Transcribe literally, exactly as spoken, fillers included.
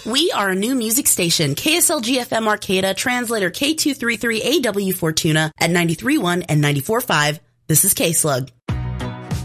We are a new music station, K S L G F M Arcata, translator K two thirty-three A W Fortuna at ninety-three point one and ninety-four point five. This is K-Slug.